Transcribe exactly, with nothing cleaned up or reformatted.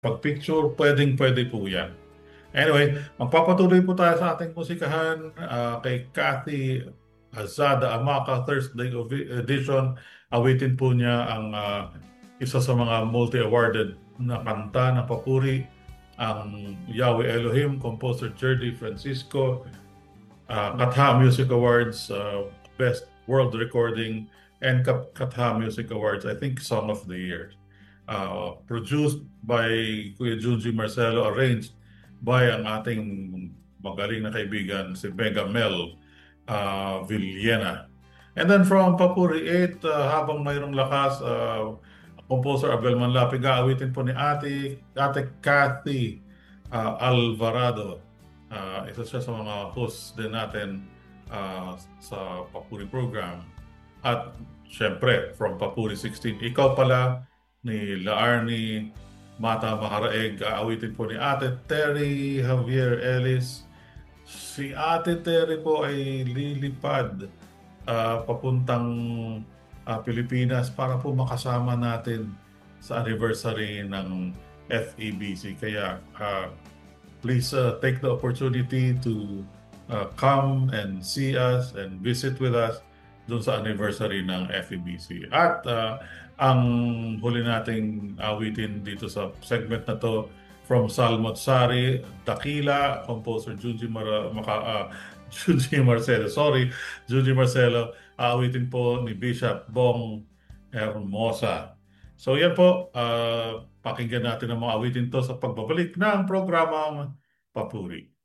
pag-picture, pwedeng-pwede po yan. Anyway, magpapatuloy po tayo sa ating musikahan ah, kay Kathy Azada Amaka Thursday Ovi- edition. Awitin po niya ang ah, isa sa mga multi-awarded na kanta na papuri, ang Yahweh Elohim, composer Jerdy Francisco, uh, Katha Music Awards, uh, Best World Recording, and Kat- Katha Music Awards, I think Song of the Year. Uh, produced by Kuya Junji Marcelo, arranged by ang ating magaling na kaibigan si Mega Mel uh, Villena. And then from Papuri eight, uh, habang mayroong lakas, uh, composer Abel Manlapig, aawitin po ni Ate, Ate Kathy uh, Alvarado. Uh, isa siya sa mga hosts din natin uh, sa Papuri program. At syempre, from Papuri sixteen, ikaw pala ni Laarni Mata Maharaeg, aawitin po ni Ate Terry Javier Ellis. Si Ate Terry po ay lilipad ah, papuntang ah, Pilipinas para po makasama natin sa anniversary ng F E B C. Kaya ah, please uh, take the opportunity to uh, come and see us and visit with us doon sa anniversary ng F E B C. At uh, ang huli nating awitin dito sa segment na to from Salmot Sari, Dakila, composer Junji, Mara, Maka, ah, Junji Marcelo. Sorry, Junji Marcelo. Awitin po ni Bishop Bong Hermosa. So yan po, uh, pakinggan natin ang mga awitin to sa pagbabalik ng programang Papuri.